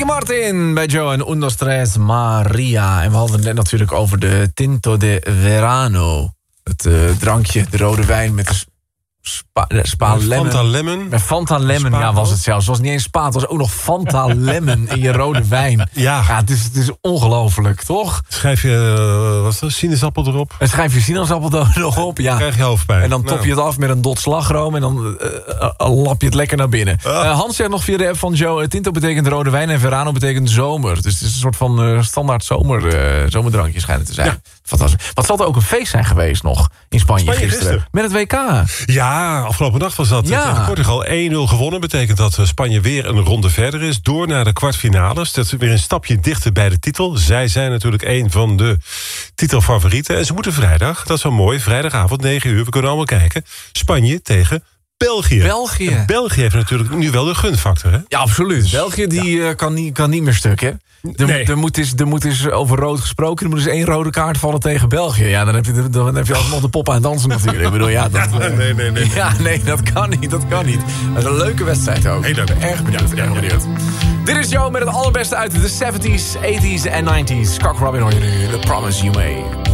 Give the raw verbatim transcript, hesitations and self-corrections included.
Martin bij Joe en Uno Tres Maria. En we hadden het net natuurlijk over de Tinto de Verano. Het uh, drankje, de rode wijn met de spa, spa met lemon. Fanta Lemon. Met Fanta Lemon, Spa ja, was het zelfs. Het was niet eens spa, het was ook nog Fanta Lemon in je rode wijn. Ja. Ja, het is, het is ongelooflijk, toch? Schrijf je, uh, wat is dat, sinaasappel erop? En schrijf je sinaasappel er nog op, ja. Dan krijg je hoofdpijn. En dan top nou. je het af met een dot slagroom en dan uh, uh, lap je het lekker naar binnen. Oh. Uh, Hans zegt nog via de app van Joe, Tinto betekent rode wijn en Verano betekent zomer. Dus het is een soort van uh, standaard zomer, uh, zomerdrankje schijnt het te zijn. Ja. Fantastisch. Wat zal er ook een feest zijn geweest nog in Spanje, Spanje gisteren. gisteren. Met het W K. Ja, afgelopen dag was dat Ja. tegen Portugal één nul gewonnen. Betekent dat Spanje weer een ronde verder is. Door naar de kwartfinales. Dat is weer een stapje dichter bij de titel. Zij zijn natuurlijk een van de titelfavorieten. En ze moeten vrijdag, dat is wel mooi, vrijdagavond negen uur. We kunnen allemaal kijken. Spanje tegen België. België. En België heeft natuurlijk nu wel de gunfactor, hè? Ja, absoluut. België die, uh, kan, niet, kan niet meer stuk, hè? Er, Nee. er, moet eens, er moet eens over rood gesproken. Er moet eens één rode kaart vallen tegen België. Ja, dan heb je, dan heb je alsnog de pop aan het dansen natuurlijk. Ik bedoel, ja, dat, Ja, nee, nee, nee. Ja, nee, dat kan niet, dat kan niet. Dat is een leuke wedstrijd ook. Heel leuk. Erg benieuwd, erg benieuwd. Dit is Joe met het allerbeste uit de seventies, eighties en nineties. Cock Robin hoor je nu, The Promise You Made.